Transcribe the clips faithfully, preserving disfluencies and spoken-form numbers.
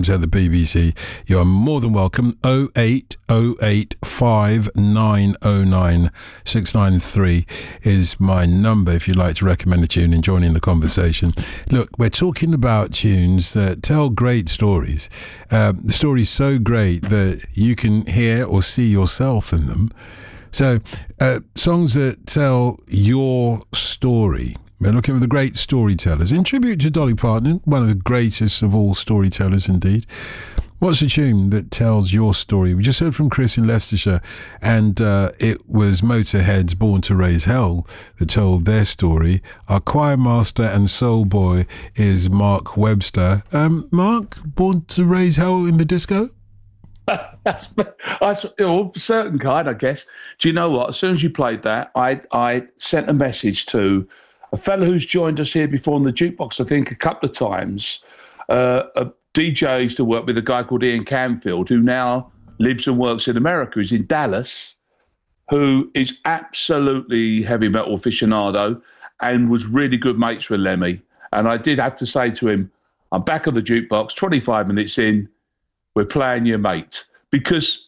programmes at the B B C, you're more than welcome. oh eight oh eight five nine oh nine six nine three is my number if you'd like to recommend a tune and join in the conversation. Look, we're talking about tunes that tell great stories. Uh, the story's so great that you can hear or see yourself in them. So, uh, songs that tell your story. We're looking for the great storytellers. In tribute to Dolly Parton, one of the greatest of all storytellers indeed. What's a tune that tells your story? We just heard from Chris in Leicestershire, and uh, it was Motorhead's Born to Raise Hell that told their story. Our choir master and soul boy is Mark Webster. Um, Mark, Born to Raise Hell in the disco? That's, that's well, certain kind, I guess. Do you know what? As soon as you played that, I I sent a message to a fellow who's joined us here before on the jukebox, I think, a couple of times. Uh, a D J I used to work with, a guy called Ian Canfield, who now lives and works in America. He's in Dallas, who is absolutely heavy metal aficionado and was really good mates with Lemmy. And I did have to say to him, I'm back on the jukebox, twenty-five minutes in, we're playing your mate. Because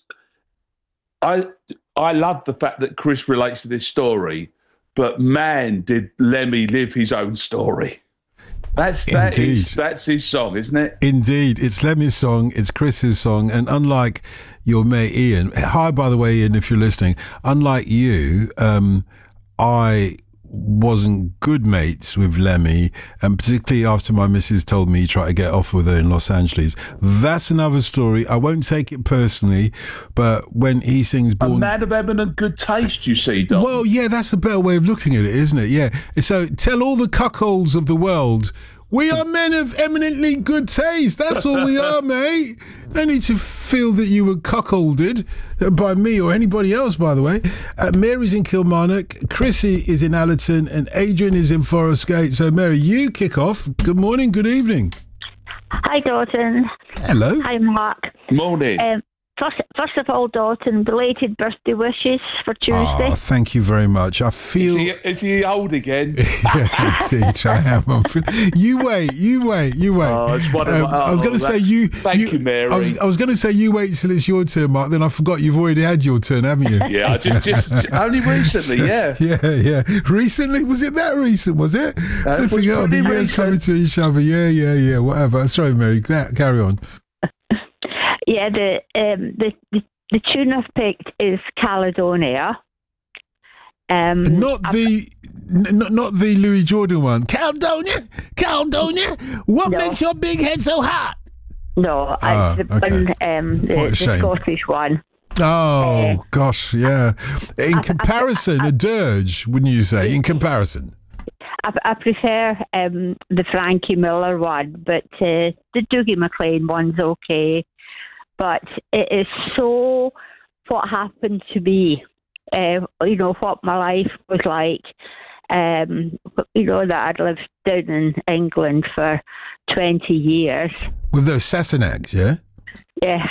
I I love the fact that Chris relates to this story, but man, did Lemmy live his own story. That's that is, that's his song, isn't it? Indeed. It's Lemmy's song, it's Chris's song, and unlike your mate Ian, hi by the way Ian if you're listening, unlike you, um, I wasn't good mates with Lemmy, and particularly after my missus told me he tried to get off with her in Los Angeles. That's another story. I won't take it personally, but when he sings Born... A man of eminent good taste, you see, Don. Well, yeah, that's a better way of looking at it, isn't it? Yeah. So tell all the cuckolds of the world, we are men of eminently good taste. That's all we are, mate. No need to feel that you were cuckolded by me or anybody else, by the way. Uh, Mary's in Kilmarnock, Chrissy is in Allerton, and Adrian is in Forest Gate. So, Mary, you kick off. Good morning, good evening. Hi, Dalton. Hello. Hi, Mark. Morning. Um, first, first of all, Dalton, belated birthday wishes for Tuesday. Oh, thank you very much. I feel... Is he, is he old again? Yeah, indeed, I am. I'm feel... You wait, you wait, you wait. Oh, it's one of um, my, oh, I was going to say you... Thank you, you Mary. I was, I was going to say you wait till it's your turn, Mark, then I forgot you've already had your turn, haven't you? Yeah, just, just only recently, yeah. Yeah, yeah. Recently? Was it that recent, was it? Uh, it was out, the years recent. coming to each other. Yeah, yeah, yeah, whatever. Sorry, Mary, carry on. Yeah, the, um, the, the The tune I've picked is Caledonia. Um, not the n- not the Louis Jordan one. Caledonia? Caledonia? What no. makes your big head so hot? No, Ah, it's the, okay. one, um, the, What a the shame. Scottish one. Oh, Uh, gosh, yeah. In I- comparison, I- I- a dirge, wouldn't you say? In comparison. I, I prefer um, the Frankie Miller one, but uh, the Dougie MacLean one's okay. But it is so what happened to me, uh, you know, what my life was like. Um, you know, that I'd lived down in England for twenty years. With those Sassenachs, yeah? Yeah.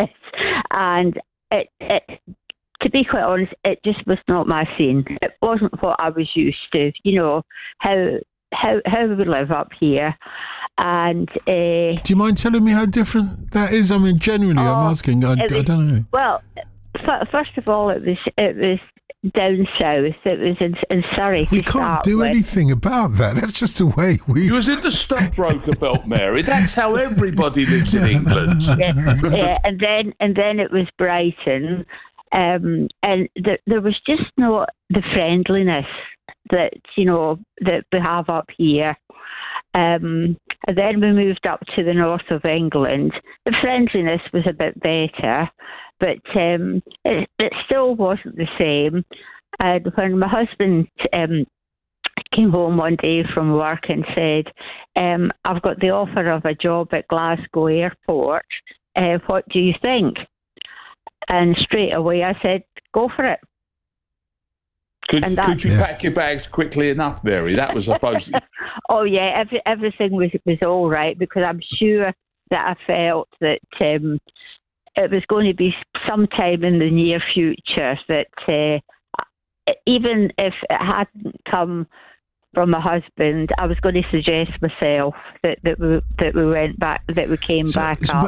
And it, it, to be quite honest, it just was not my scene. It wasn't what I was used to, you know, how how how we live up here. And uh, do you mind telling me how different that is? I mean, genuinely, oh, I'm asking. I, was, I don't know. Well, f- first of all, it was it was down south. It was in, in Surrey. We to can't start do with. anything about that. That's just the way we... You was in the stockbroker belt, Mary. That's how everybody lives in England. Yeah, yeah, and then and then it was Brighton, um, and th- there was just not the friendliness that you know that we have up here. Um, and then we moved up to the north of England. The friendliness was a bit better, but um, it, it still wasn't the same. And when my husband um, came home one day from work and said, um, I've got the offer of a job at Glasgow Airport, uh, what do you think? And straight away I said, go for it. Could, And that- could you Yeah. pack your bags quickly enough, Mary? That was supposed to... Oh yeah, every, everything was was all right, because I'm sure that I felt that um, it was going to be sometime in the near future that uh, even if it hadn't come from my husband, I was going to suggest myself that, that we that we went back, that we came So, back so, up.